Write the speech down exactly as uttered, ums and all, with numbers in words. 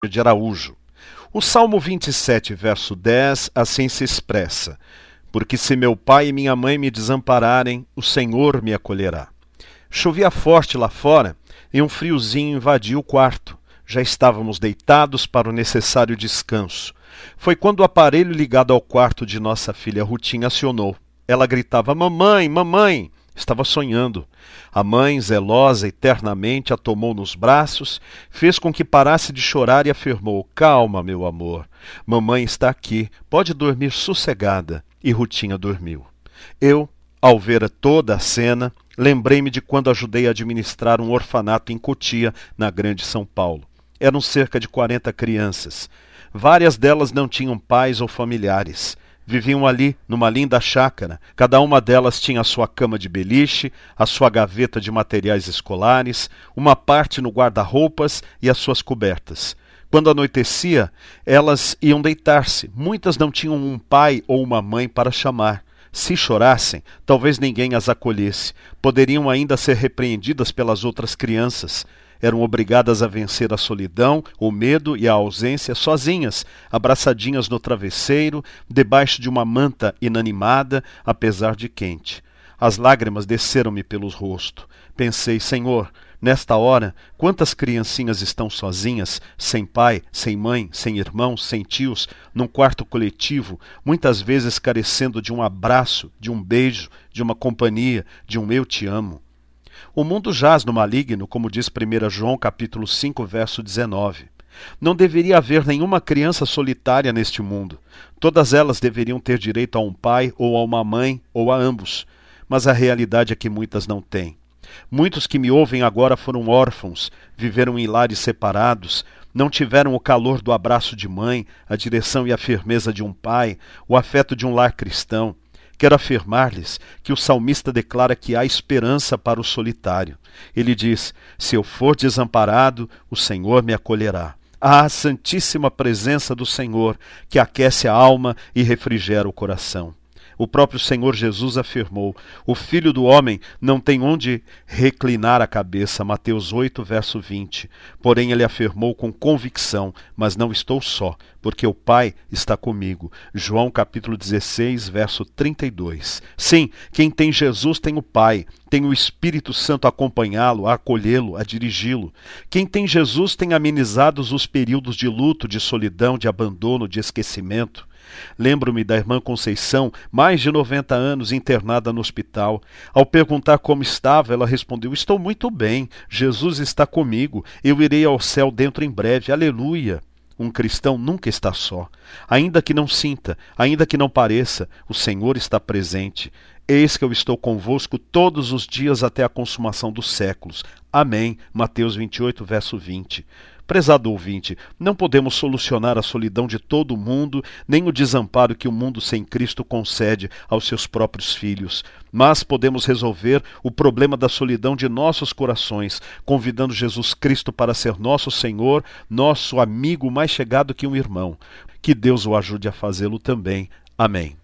de Araújo. O Salmo vinte e sete, verso dez, assim se expressa: porque se meu pai e minha mãe me desampararem, o Senhor me acolherá. Chovia forte lá fora e um friozinho invadiu o quarto. Já estávamos deitados para o necessário descanso. Foi quando o aparelho ligado ao quarto de nossa filha Rutinha acionou. Ela gritava: mamãe, mamãe! Estava sonhando. A mãe, zelosa eternamente, a tomou nos braços, fez com que parasse de chorar e afirmou: calma, meu amor. Mamãe está aqui, pode dormir sossegada. E Rutinha dormiu. Eu, ao ver toda a cena, lembrei-me de quando ajudei a administrar um orfanato em Cotia, na Grande São Paulo. Eram cerca de quarenta crianças. Várias delas não tinham pais ou familiares. Viviam ali, numa linda chácara. Cada uma delas tinha a sua cama de beliche, a sua gaveta de materiais escolares, uma parte no guarda-roupas e as suas cobertas. Quando anoitecia, elas iam deitar-se. Muitas não tinham um pai ou uma mãe para chamar. Se chorassem, talvez ninguém as acolhesse. Poderiam ainda ser repreendidas pelas outras crianças. Eram obrigadas a vencer a solidão, o medo e a ausência sozinhas, abraçadinhas no travesseiro, debaixo de uma manta inanimada, apesar de quente. As lágrimas desceram-me pelo rosto. Pensei: Senhor, nesta hora, quantas criancinhas estão sozinhas, sem pai, sem mãe, sem irmãos, sem tios, num quarto coletivo, muitas vezes carecendo de um abraço, de um beijo, de uma companhia, de um eu te amo. O mundo jaz no maligno, como diz primeiro João capítulo cinco, verso dezenove. Não deveria haver nenhuma criança solitária neste mundo. Todas elas deveriam ter direito a um pai ou a uma mãe ou a ambos. Mas a realidade é que muitas não têm. Muitos que me ouvem agora foram órfãos, viveram em lares separados, não tiveram o calor do abraço de mãe, a direção e a firmeza de um pai, o afeto de um lar cristão. Quero afirmar-lhes que o salmista declara que há esperança para o solitário. Ele diz: se eu for desamparado, o Senhor me acolherá. Há a santíssima presença do Senhor, que aquece a alma e refrigera o coração. O próprio Senhor Jesus afirmou: o Filho do Homem não tem onde reclinar a cabeça, Mateus oito, verso vinte. Porém ele afirmou com convicção: mas não estou só, porque o Pai está comigo, João capítulo dezesseis, verso trinta e dois. Sim, quem tem Jesus tem o Pai, tem o Espírito Santo a acompanhá-lo, a acolhê-lo, a dirigi-lo. Quem tem Jesus tem amenizados os períodos de luto, de solidão, de abandono, de esquecimento. Lembro-me da irmã Conceição, mais de noventa anos, internada no hospital. Ao perguntar como estava, ela respondeu: estou muito bem, Jesus está comigo, eu irei ao céu dentro em breve, aleluia. Um cristão nunca está só. Ainda que não sinta, ainda que não pareça, o Senhor está presente. Eis que eu estou convosco todos os dias até a consumação dos séculos. Amém. Mateus vinte e oito, verso vinte. Prezado ouvinte, não podemos solucionar a solidão de todo o mundo, nem o desamparo que o mundo sem Cristo concede aos seus próprios filhos. Mas podemos resolver o problema da solidão de nossos corações, convidando Jesus Cristo para ser nosso Senhor, nosso amigo mais chegado que um irmão. Que Deus o ajude a fazê-lo também. Amém.